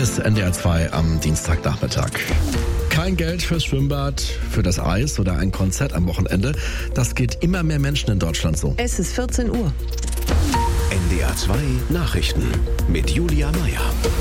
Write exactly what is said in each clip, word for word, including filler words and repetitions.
ist N D R zwei am Dienstagnachmittag. Kein Geld fürs Schwimmbad, für das Eis oder ein Konzert am Wochenende. Das geht immer mehr Menschen in Deutschland so. Es ist vierzehn Uhr. N D R zwei Nachrichten mit Julia Meyer.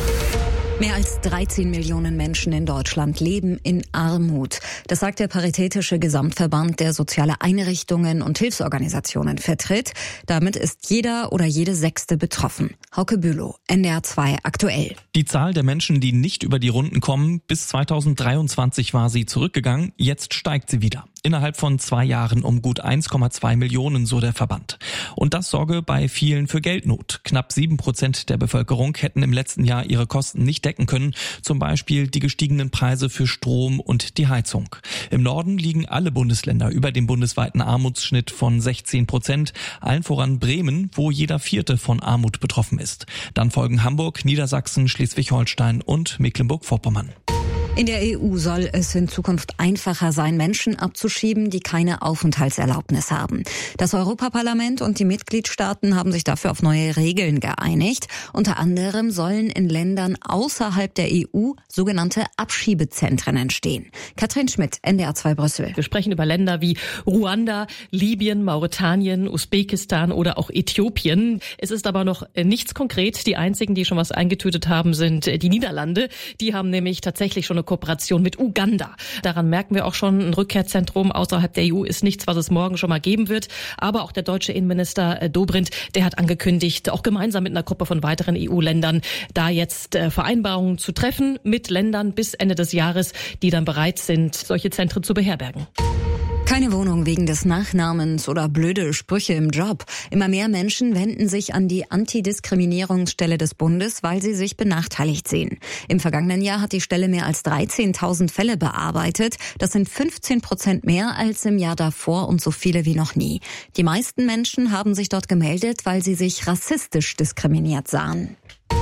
Mehr als dreizehn Millionen Menschen in Deutschland leben in Armut. Das sagt der Paritätische Gesamtverband, der soziale Einrichtungen und Hilfsorganisationen vertritt. Damit ist jeder oder jede Sechste betroffen. Hauke Bülow, N D R zwei aktuell. Die Zahl der Menschen, die nicht über die Runden kommen, bis zweitausenddreiundzwanzig war sie zurückgegangen. Jetzt steigt sie wieder. Innerhalb von zwei Jahren um gut eins Komma zwei Millionen, so der Verband. Und das sorge bei vielen für Geldnot. Knapp sieben Prozent der Bevölkerung hätten im letzten Jahr ihre Kosten nicht decken können. Zum Beispiel die gestiegenen Preise für Strom und die Heizung. Im Norden liegen alle Bundesländer über dem bundesweiten Armutsschnitt von sechzehn Prozent. Allen voran Bremen, wo jeder Vierte von Armut betroffen ist. Dann folgen Hamburg, Niedersachsen, Schleswig-Holstein und Mecklenburg-Vorpommern. In der E U soll es in Zukunft einfacher sein, Menschen abzuschieben, die keine Aufenthaltserlaubnis haben. Das Europaparlament und die Mitgliedstaaten haben sich dafür auf neue Regeln geeinigt. Unter anderem sollen in Ländern außerhalb der E U sogenannte Abschiebezentren entstehen. Katrin Schmidt, N D R zwei Brüssel. Wir sprechen über Länder wie Ruanda, Libyen, Mauretanien, Usbekistan oder auch Äthiopien. Es ist aber noch nichts konkret. Die einzigen, die schon was eingetütet haben, sind die Niederlande. Die haben nämlich tatsächlich schon eine Kooperation mit Uganda. Daran merken wir auch schon, ein Rückkehrzentrum außerhalb der E U ist nichts, was es morgen schon mal geben wird. Aber auch der deutsche Innenminister Dobrindt, der hat angekündigt, auch gemeinsam mit einer Gruppe von weiteren E U-Ländern, da jetzt Vereinbarungen zu treffen mit Ländern bis Ende des Jahres, die dann bereit sind, solche Zentren zu beherbergen. Keine Wohnung wegen des Nachnamens oder blöde Sprüche im Job. Immer mehr Menschen wenden sich an die Antidiskriminierungsstelle des Bundes, weil sie sich benachteiligt sehen. Im vergangenen Jahr hat die Stelle mehr als dreizehntausend Fälle bearbeitet. Das sind fünfzehn Prozent mehr als im Jahr davor und so viele wie noch nie. Die meisten Menschen haben sich dort gemeldet, weil sie sich rassistisch diskriminiert sahen.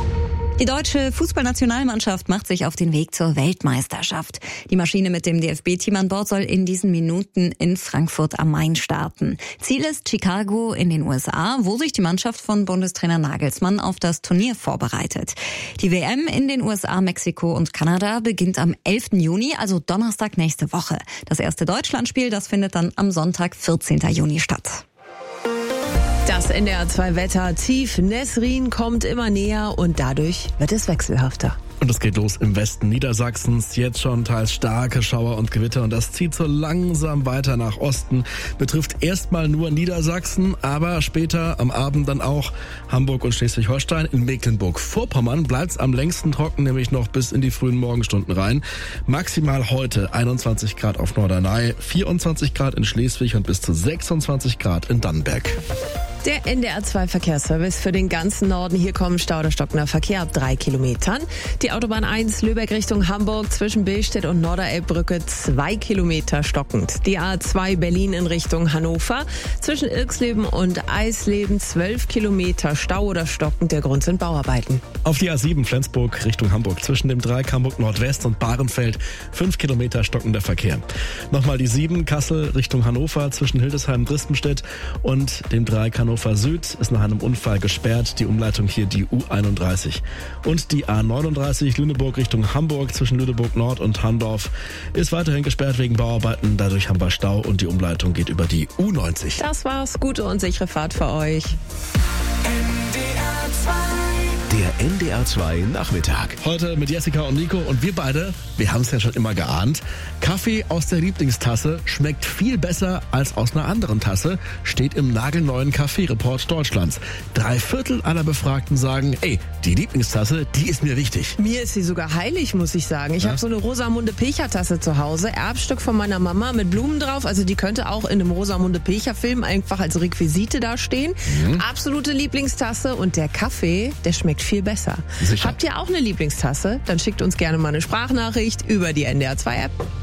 Die deutsche Fußballnationalmannschaft macht sich auf den Weg zur Weltmeisterschaft. Die Maschine mit dem D F B-Team an Bord soll in diesen Minuten in Frankfurt am Main starten. Ziel ist Chicago in den U S A, wo sich die Mannschaft von Bundestrainer Nagelsmann auf das Turnier vorbereitet. Die W M in den U S A, Mexiko und Kanada beginnt am elften Juni, also Donnerstag nächste Woche. Das erste Deutschlandspiel, das findet dann am Sonntag, vierzehnten Juni statt. Das N D R zwei Wetter. Tief Nesrin kommt immer näher und dadurch wird es wechselhafter. Und es geht los im Westen Niedersachsens. Jetzt schon teils starke Schauer und Gewitter. Und das zieht so langsam weiter nach Osten. Betrifft erstmal nur Niedersachsen, aber später am Abend dann auch Hamburg und Schleswig-Holstein. In Mecklenburg-Vorpommern bleibt's am längsten trocken, nämlich noch bis in die frühen Morgenstunden rein. Maximal heute einundzwanzig Grad auf Norderney, vierundzwanzig Grad in Schleswig und bis zu sechsundzwanzig Grad in Dannenberg. Der N D R zwei Verkehrsservice für den ganzen Norden. Hier kommen Stau oder stockender Verkehr ab drei Kilometern. Die Autobahn eins Lübeck Richtung Hamburg zwischen Billstedt und Norderelbbrücke zwei Kilometer stockend. Die A zwei Berlin in Richtung Hannover zwischen Irxleben und Eisleben zwölf Kilometer Stau oder stockend. Der Grund sind Bauarbeiten. Auf die A sieben Flensburg Richtung Hamburg zwischen dem Dreieck Hamburg Nordwest und Bahrenfeld fünf Kilometer stockender Verkehr. Nochmal die sieben Kassel Richtung Hannover zwischen Hildesheim und Drispenstedt und dem Dreieck Hannover Süd ist nach einem Unfall gesperrt. Die Umleitung hier die U einunddreißig. Und die A neununddreißig Lüneburg Richtung Hamburg zwischen Lüneburg Nord und Handorf ist weiterhin gesperrt wegen Bauarbeiten. Dadurch haben wir Stau und die Umleitung geht über die U neunzig. Das war's. Gute und sichere Fahrt für euch. Der N D R zwei Nachmittag. Heute mit Jessica und Nico und wir beide, wir haben es ja schon immer geahnt. Kaffee aus der Lieblingstasse schmeckt viel besser als aus einer anderen Tasse, steht im nagelneuen Kaffee-Report Deutschlands. Drei Viertel aller Befragten sagen, ey, die Lieblingstasse, die ist mir wichtig. Mir ist sie sogar heilig, muss ich sagen. Ich Ja? habe so eine Rosamunde Pilcher-Tasse zu Hause, Erbstück von meiner Mama mit Blumen drauf. Also die könnte auch in einem Rosamunde Pilcher-Film einfach als Requisite da stehen. Mhm. Absolute Lieblingstasse und der Kaffee, der schmeckt viel besser. Sicher. Habt ihr auch eine Lieblingstasse? Dann schickt uns gerne mal eine Sprachnachricht über die N D R zwei App.